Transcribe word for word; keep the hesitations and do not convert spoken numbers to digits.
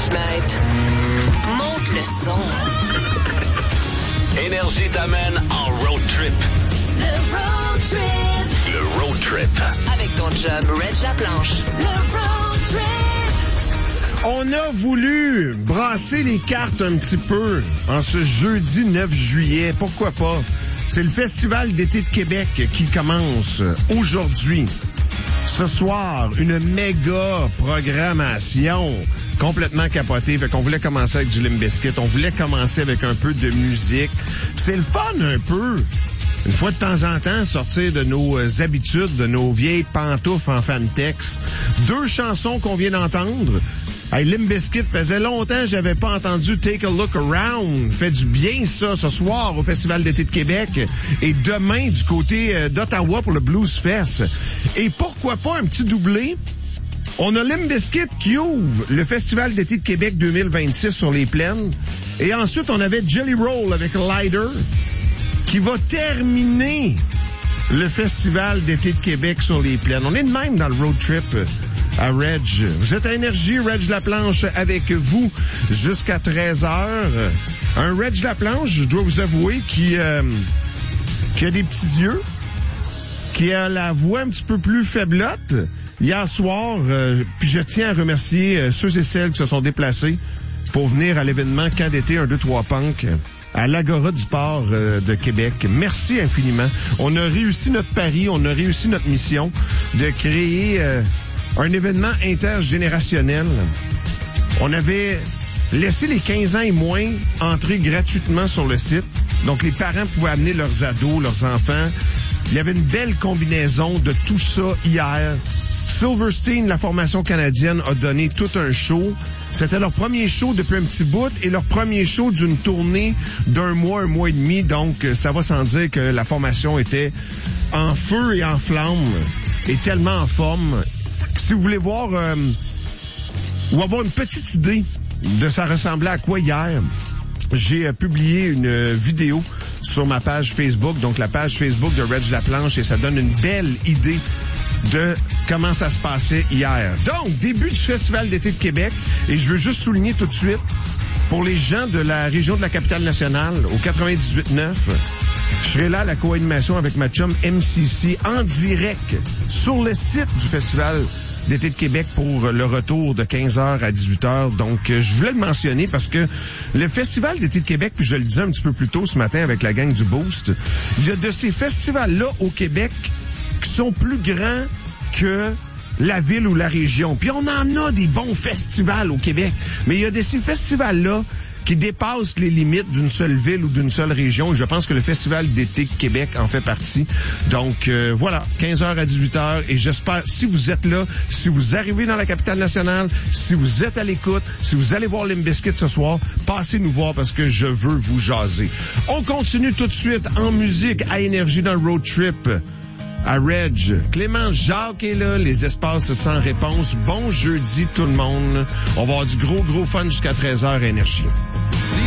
centimètres. Monte le son. Énergie t'amène en road trip. Le road trip. Le road trip. Avec ton chum Reg Laplanche. Le road trip. On a voulu brasser les cartes un petit peu en ce jeudi neuf juillet. Pourquoi pas? C'est le Festival d'été de Québec qui commence aujourd'hui. Ce soir, une méga programmation complètement capotée. Fait qu'on voulait commencer avec du Limp Bizkit. On voulait commencer avec un peu de musique. C'est le fun un peu. Une fois de temps en temps, sortir de nos habitudes, de nos vieilles pantoufles en Fantex. Deux chansons qu'on vient d'entendre. Hey, Limp Bizkit, faisait longtemps que j'avais pas entendu Take a Look Around. Fait du bien ça, ce soir au Festival d'été de Québec. Et demain, du côté euh, d'Ottawa pour le Blues Fest. Et pourquoi pas un petit doublé? On a Limp Bizkit qui ouvre le Festival d'été de Québec deux mille vingt-six sur les plaines. Et ensuite, on avait Jelly Roll avec Lighter qui va terminer le Festival d'été de Québec sur les plaines. On est de même dans le road trip à Reg. Vous êtes à Énergie, Reg Laplanche avec vous jusqu'à treize heures. Un Reg Laplanche, je dois vous avouer, qui, euh, qui a des petits yeux, qui a la voix un petit peu plus faiblotte. Hier soir, euh, puis je tiens à remercier euh, ceux et celles qui se sont déplacés pour venir à l'événement Camp d'été un deux trois Punk à l'Agora du Port euh, de Québec. Merci infiniment. On a réussi notre pari, on a réussi notre mission de créer euh, un événement intergénérationnel. On avait laissé les quinze ans et moins entrer gratuitement sur le site. Donc, les parents pouvaient amener leurs ados, leurs enfants. Il y avait une belle combinaison de tout ça hier. Silverstein, la formation canadienne, a donné tout un show. C'était leur premier show depuis un petit bout et leur premier show d'une tournée d'un mois, un mois et demi. Donc, ça va sans dire que la formation était en feu et en flamme et tellement en forme. Si vous voulez voir euh, ou avoir une petite idée de ça ressemblait à quoi hier, j'ai euh, publié une euh, vidéo sur ma page Facebook, donc la page Facebook de Reg Laplanche, et ça donne une belle idée de comment ça se passait hier. Donc, début du Festival d'été de Québec, et je veux juste souligner tout de suite, pour les gens de la région de la Capitale-Nationale, au quatre-vingt-dix-huit neuf, je serai là à la co-animation avec ma chum M C C en direct sur le site du Festival d'été de Québec pour le retour de quinze heures à dix-huit heures. Donc, je voulais le mentionner parce que le Festival d'été de Québec, puis je le disais un petit peu plus tôt ce matin avec la gang du Boost, il y a de ces festivals-là au Québec qui sont plus grands que la ville ou la région. Puis on en a des bons festivals au Québec, mais il y a de ces festivals-là qui dépassent les limites d'une seule ville ou d'une seule région. Et je pense que le Festival d'été de Québec en fait partie. Donc euh, voilà, quinze heures à dix-huit heures. Et j'espère, si vous êtes là, si vous arrivez dans la Capitale-Nationale, si vous êtes à l'écoute, si vous allez voir Limp Bizkit ce soir, passez nous voir parce que je veux vous jaser. On continue tout de suite en musique à Énergie dans le road trip. À Reg, Clément Jacques est là, les espaces sans réponse. Bon jeudi tout le monde. On va avoir du gros, gros fun jusqu'à treize heures à Énergie.